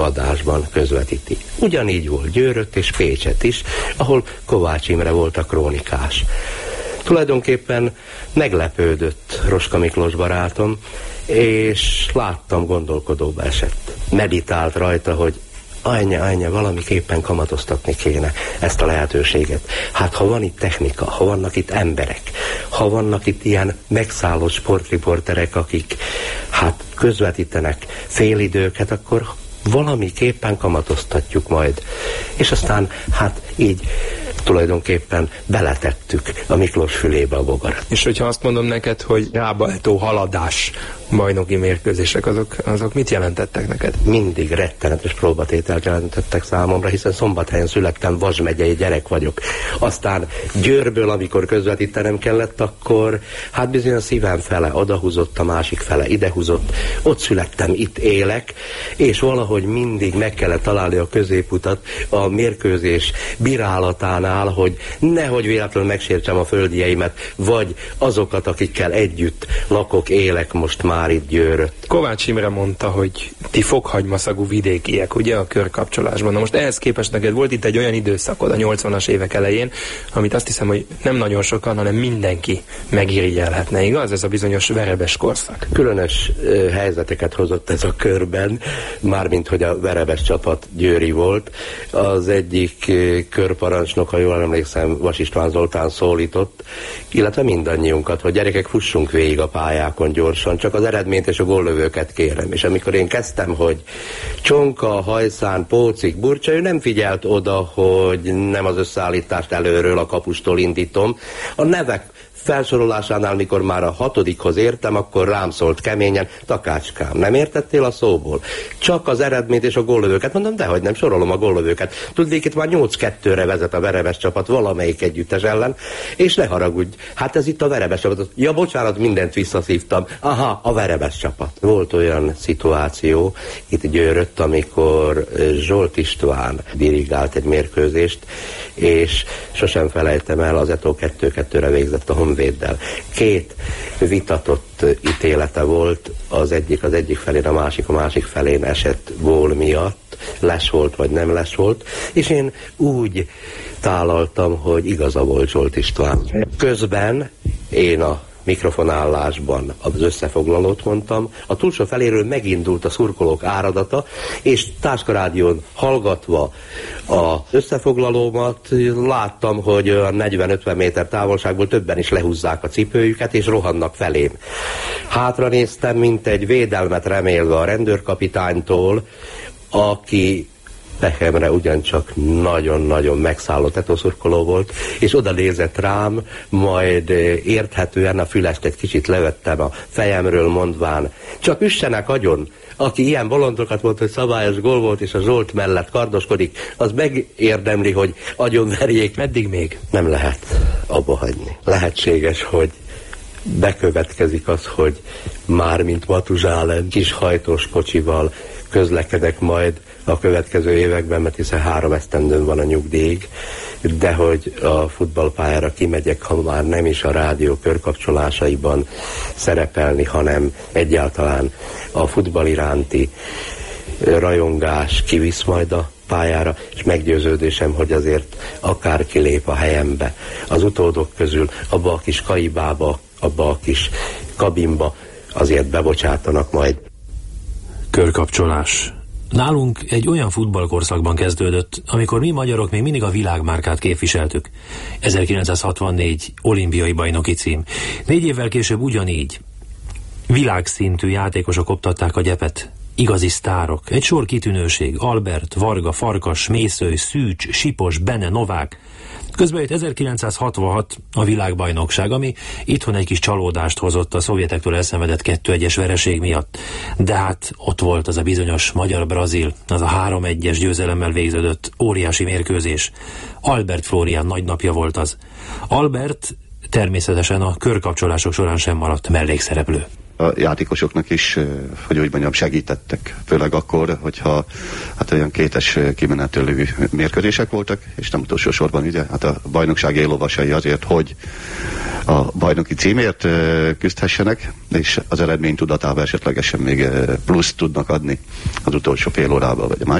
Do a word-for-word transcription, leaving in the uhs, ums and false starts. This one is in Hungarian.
adásban közvetíti. Ugyanígy volt Győröt és Pécset is, ahol Kovács Imre volt a krónikás. Tulajdonképpen meglepődött Roska Miklós barátom, és láttam, gondolkodóba esett. Meditált rajta, hogy anya, anya, valamiképpen kamatoztatni kéne ezt a lehetőséget. Hát ha van itt technika, ha vannak itt emberek, ha vannak itt ilyen megszállott sportriporterek, akik hát közvetítenek félidőket, akkor valamiképpen kamatoztatjuk majd. És aztán hát így tulajdonképpen beletettük a Miklós fülébe a bogarat. És hogyha azt mondom neked, hogy rábaltó haladás bajnoki mérkőzések, azok, azok mit jelentettek neked? Mindig rettenetes próbatételt jelentettek számomra, hiszen Szombathelyen születtem, Vas megyei gyerek vagyok. Aztán Győrből, amikor közvetítenem kellett, akkor hát bizony a szívem fele odahúzott, a másik fele idehúzott. Ott születtem, itt élek, és valahogy mindig meg kellett találni a középutat a mérkőzés bírálatánál, hogy nehogy véletlenül megsértsem a földieimet, vagy azokat, akikkel együtt lakok, élek most már itt Győrött. Kovács Imre mondta, hogy ti fokhagymaszagú vidékiek, ugye, a körkapcsolásban. Na most ehhez képest neked volt itt egy olyan időszakod a nyolcvanas évek elején, amit azt hiszem, hogy nem nagyon sokan, hanem mindenki megirigyelhetne, igaz? Ez a bizonyos verebes korszak. Különös uh, helyzeteket hozott ez a körben, mármint hogy a verebes csapat győri volt. Az egyik uh, körparancsnok, ha jól emlékszem, Vas István Zoltán szólított, illetve mindannyiunkat, hogy gyerekek, fussunk végig a pályákon gyorsan, csak az eredményt és a góllövőket kérem. És amikor én kezdtem, hogy Csonka, Hajszán, Pócik, Burcsa, ő nem figyelt oda, hogy nem az összeállítást előről a kapustól indítom. A nevek felsorolásánál, mikor már a hatodikhoz értem, akkor rám szólt keményen: Takácskám, nem értettél a szóból? Csak az eredményt és a góllövőket. Mondom, dehogy nem, sorolom a góllövőket. Tudnék, itt már nyolc kettőre vezet a verebes csapat valamelyik együttes ellen, és ne haragudj, hát ez itt a verebes csapat. Ja, bocsánat, mindent visszaszívtam. Aha, a verebes csapat. Volt olyan szituáció itt Győrött, amikor Zsolt István dirigált egy mérkőzést, és sosem felejtem el, az Eto kettő kettőre végzett a Honvéddel. Két vitatott ítélete volt, az egyik az egyik felén, a másik a másik felén esett gól miatt, les volt vagy nem les volt, és én úgy tálaltam, hogy igaza volt Zsolt István. Közben én a mikrofonállásban az összefoglalót mondtam, a túlsó feléről megindult a szurkolók áradata, és Táska Rádión hallgatva az összefoglalómat láttam, hogy a negyven-ötven méter távolságból többen is lehúzzák a cipőjüket, és rohannak felém. Hátra néztem, mint egy védelmet remélve a rendőrkapitánytól, aki Pehemre ugyancsak nagyon-nagyon megszállott etoszurkoló volt, és oda nézett rám, majd érthetően a fülest egy kicsit levettem a fejemről, mondván: csak üssenek agyon, aki ilyen bolondokat mondta, hogy szabályos gól volt, és a Zsolt mellett kardoskodik, az megérdemli, hogy agyonverjék. Meddig még? Nem lehet abba hagyni. Lehetséges, hogy bekövetkezik az, hogy már mint Matuzsálem kis hajtós kocsival közlekedek majd a következő években, mert hiszen három esztendőn van a nyugdíjig, de hogy a futballpályára kimegyek, ha már nem is a rádió körkapcsolásaiban szerepelni, hanem egyáltalán a futball iránti rajongás kivisz majd a pályára, és meggyőződésem, hogy azért akárki lép a helyembe, az utódok közül, abba a kis kaibába, abba a kis kabinba, azért bebocsátanak majd. Körkapcsolás. Nálunk egy olyan futballkorszakban kezdődött, amikor mi magyarok még mindig a világmárkát képviseltük. ezerkilencszázhatvannégy olimpiai bajnoki cím. Négy évvel később ugyanígy. Világszintű játékosok koptatták a gyepet. Igazi sztárok. Egy sor kitűnőség. Albert, Varga, Farkas, Mészöly, Szűcs, Sipos, Bene, Novák. Közben jött ezerkilencszázhatvanhat a világbajnokság, ami itthon egy kis csalódást hozott a szovjetektől elszenvedett kettő egyes vereség miatt. De hát ott volt az a bizonyos magyar-brazil, az a három egyes győzelemmel végződött óriási mérkőzés. Albert Flórián nagynapja volt az. Albert természetesen a körkapcsolások során sem maradt mellékszereplő. a játékosoknak is, hogy úgy mondjam, segítettek. Főleg akkor, hogyha hát olyan kétes kimenetelő mérkőzések voltak, és nem utolsó sorban ugye, hát a bajnokság élovasai azért, hogy a bajnoki címért küzdhessenek, és az eredmény tudatában esetlegesen még plusz tudnak adni az utolsó fél órában, vagy a